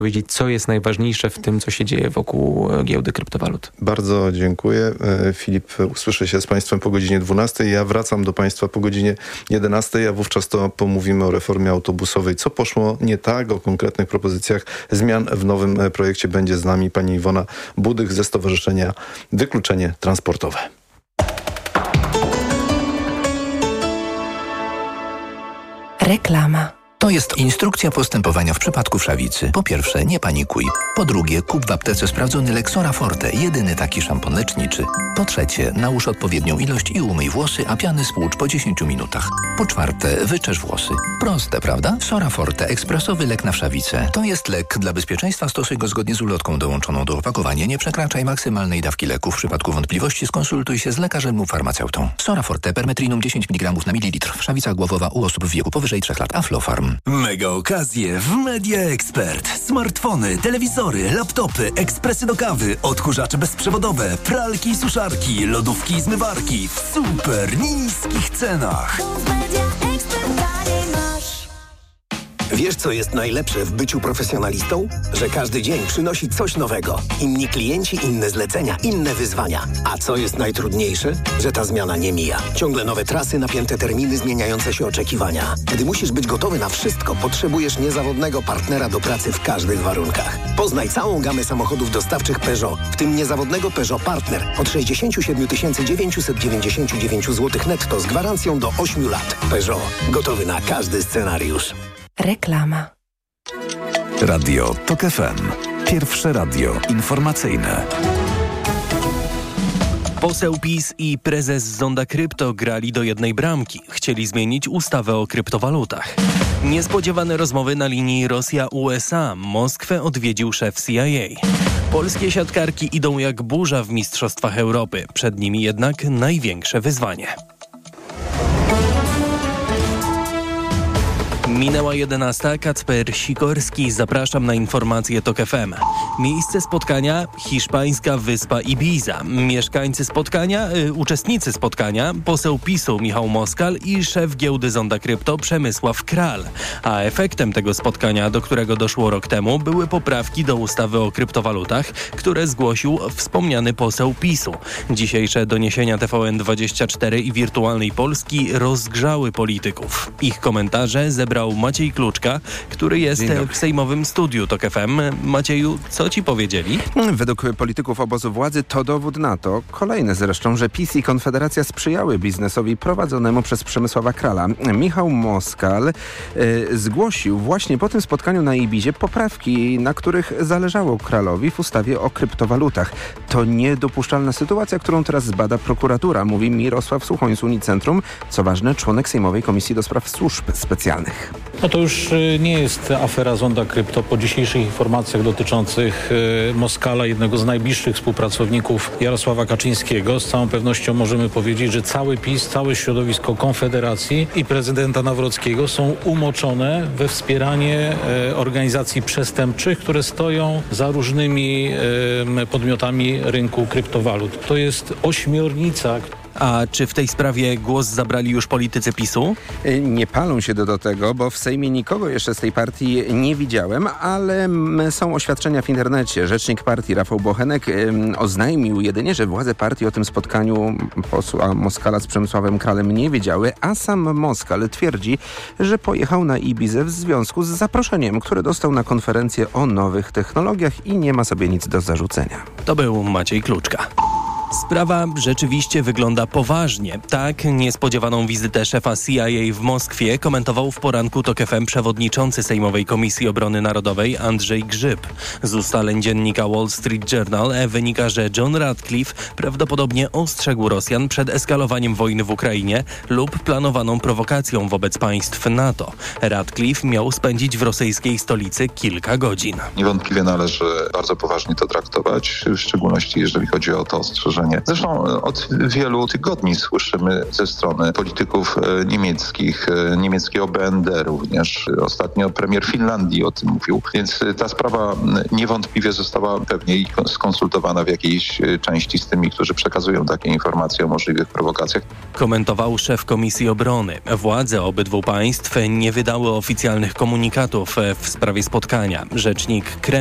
powiedzieć, co jest najważniejsze w tym, co się dzieje wokół giełdy kryptowalut. Bardzo dziękuję. Filip usłyszy się z Państwem po godzinie 12. Ja wracam do Państwa po godzinie 11, a wówczas to pomówimy o reformie autobusowej. Co poszło nie tak, o konkretnych propozycjach zmian w nowym projekcie. Będzie z nami pani Iwona Budych ze Stowarzyszenia Wykluczenie Transportowe. Reklama. To jest instrukcja postępowania w przypadku wszawicy. Po pierwsze, nie panikuj. Po drugie, kup w aptece sprawdzony Lexora Forte, jedyny taki szampon leczniczy. Po trzecie, nałóż odpowiednią ilość i umyj włosy, a piany spłucz po 10 minutach. Po czwarte, wyczesz włosy. Proste, prawda? Sora Forte, ekspresowy lek na wszawicę. To jest lek. Dla bezpieczeństwa stosuj go zgodnie z ulotką dołączoną do opakowania. Nie przekraczaj maksymalnej dawki leku. W przypadku wątpliwości skonsultuj się z lekarzem lub farmaceutą. Sora Forte, permetrinum 10 mg na mililitr. Wszawica głowowa u osób w wieku powyżej 3 lat. Aflofarm. Mega okazje w Media Expert. Smartfony, telewizory, laptopy, ekspresy do kawy, odkurzacze bezprzewodowe, pralki i suszarki, lodówki i zmywarki w super niskich cenach. Wiesz, co jest najlepsze w byciu profesjonalistą? Że każdy dzień przynosi coś nowego. Inni klienci, inne zlecenia, inne wyzwania. A co jest najtrudniejsze? Że ta zmiana nie mija. Ciągle nowe trasy, napięte terminy, zmieniające się oczekiwania. Gdy musisz być gotowy na wszystko, potrzebujesz niezawodnego partnera do pracy w każdych warunkach. Poznaj całą gamę samochodów dostawczych Peugeot, w tym niezawodnego Peugeot Partner od 67 999 zł netto z gwarancją do 8 lat. Peugeot. Gotowy na każdy scenariusz. Reklama. Radio TOK FM. Pierwsze radio informacyjne. Poseł PiS i prezes Zonda Krypto grali do jednej bramki. Chcieli zmienić ustawę o kryptowalutach. Niespodziewane rozmowy na linii Rosja-USA. Moskwę odwiedził szef CIA. Polskie siatkarki idą jak burza w Mistrzostwach Europy. Przed nimi jednak największe wyzwanie. Minęła 11. Kacper Sikorski. Zapraszam na informacje TOK FM. Miejsce spotkania – hiszpańska wyspa Ibiza. Uczestnicy spotkania – poseł PiS-u Michał Moskal i szef giełdy Zonda Krypto Przemysław Kral. A efektem tego spotkania, do którego doszło rok temu, były poprawki do ustawy o kryptowalutach, które zgłosił wspomniany poseł PiS-u. Dzisiejsze doniesienia TVN24 i Wirtualnej Polski rozgrzały polityków. Ich komentarze zebrał Maciej Kluczka, który jest w sejmowym studiu TOK FM. Macieju, co ci powiedzieli? Według polityków obozu władzy to dowód na to, kolejny zresztą, że PiS i Konfederacja sprzyjały biznesowi prowadzonemu przez Przemysława Krala. Michał Moskal zgłosił właśnie po tym spotkaniu na Ibizie poprawki, na których zależało Kralowi w ustawie o kryptowalutach. To niedopuszczalna sytuacja, którą teraz zbada prokuratura, mówi Mirosław Suchoń z Unicentrum, co ważne, członek Sejmowej Komisji do Spraw Służb Specjalnych. No to już nie jest afera Zonda Krypto. Po dzisiejszych informacjach dotyczących Moskala, jednego z najbliższych współpracowników Jarosława Kaczyńskiego, z całą pewnością możemy powiedzieć, że cały PiS, całe środowisko Konfederacji i prezydenta Nawrockiego są umoczone we wspieranie organizacji przestępczych, które stoją za różnymi podmiotami rynku kryptowalut. To jest ośmiornica. A czy w tej sprawie głos zabrali już politycy PiS-u? Nie palą się do tego, bo w Sejmie nikogo jeszcze z tej partii nie widziałem, ale są oświadczenia w internecie. Rzecznik partii Rafał Bochenek oznajmił jedynie, że władze partii o tym spotkaniu posła Moskala z Przemysławem Kralem nie wiedziały, a sam Moskal twierdzi, że pojechał na Ibizę w związku z zaproszeniem, które dostał na konferencję o nowych technologiach i nie ma sobie nic do zarzucenia. To był Maciej Kluczka. Sprawa rzeczywiście wygląda poważnie. Tak, niespodziewaną wizytę szefa CIA w Moskwie komentował w poranku TOK FM przewodniczący Sejmowej Komisji Obrony Narodowej Andrzej Grzyb. Z ustaleń dziennika Wall Street Journal wynika, że John Ratcliffe prawdopodobnie ostrzegł Rosjan przed eskalowaniem wojny w Ukrainie lub planowaną prowokacją wobec państw NATO. Ratcliffe miał spędzić w rosyjskiej stolicy kilka godzin. Niewątpliwie należy bardzo poważnie to traktować, w szczególności jeżeli chodzi o to ostrzeżenie zagrożenie. Zresztą od wielu tygodni słyszymy ze strony polityków niemieckich, niemieckiego BND również. Ostatnio premier Finlandii o tym mówił, więc ta sprawa niewątpliwie została pewnie skonsultowana w jakiejś części z tymi, którzy przekazują takie informacje o możliwych prowokacjach. Komentował szef Komisji Obrony. Władze obydwu państw nie wydały oficjalnych komunikatów w sprawie spotkania. Rzecznik Kremla